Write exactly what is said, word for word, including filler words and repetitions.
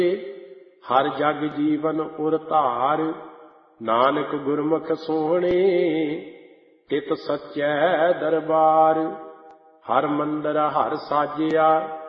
ਹਰ ਜਗ ਜੀਵਨ ਉਰ ਧਾਰ। ਨਾਨਕ ਗੁਰਮੁਖ ਸੋਹਣੇ ਤਿਤ ਸੱਚੈ ਦਰਬਾਰ। ਹਰ ਮੰਦਰ ਹਰ ਸਾਜਿਆ